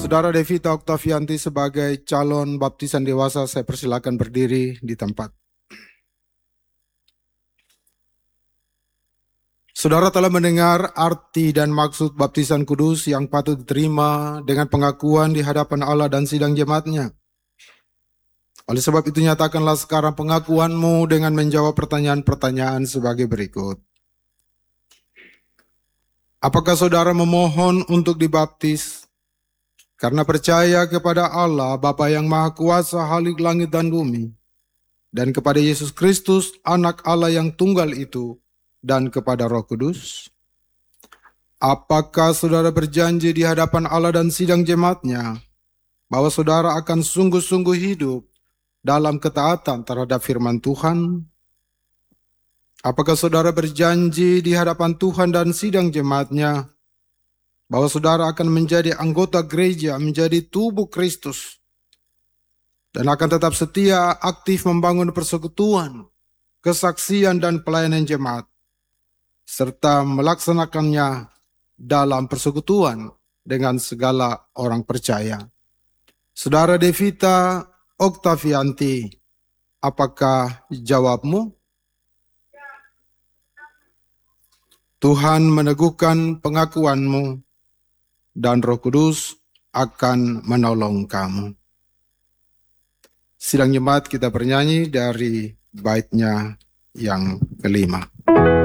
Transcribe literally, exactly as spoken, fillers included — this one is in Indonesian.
Saudara Devita Oktavianti sebagai calon baptisan dewasa, saya persilakan berdiri di tempat. Saudara telah mendengar arti dan maksud baptisan kudus yang patut diterima dengan pengakuan di hadapan Allah dan sidang jemaatnya. Oleh sebab itu nyatakanlah sekarang pengakuanmu dengan menjawab pertanyaan-pertanyaan sebagai berikut. Apakah saudara memohon untuk dibaptis karena percaya kepada Allah Bapa yang Maha Kuasa Halik langit dan bumi, dan kepada Yesus Kristus Anak Allah yang tunggal itu, dan kepada Roh Kudus? Apakah saudara berjanji di hadapan Allah dan sidang jemaatnya bahwa saudara akan sungguh-sungguh hidup dalam ketaatan terhadap firman Tuhan? Apakah saudara berjanji di hadapan Tuhan dan sidang jemaatnya bahwa saudara akan menjadi anggota gereja, menjadi tubuh Kristus, dan akan tetap setia aktif membangun persekutuan, kesaksian, dan pelayanan jemaat, serta melaksanakannya dalam persekutuan dengan segala orang percaya? Saudara Devita Oktavianti, apakah jawabmu? Tuhan meneguhkan pengakuanmu dan Roh Kudus akan menolong kamu. Sidang jemaat, kita bernyanyi dari baitnya yang kelima.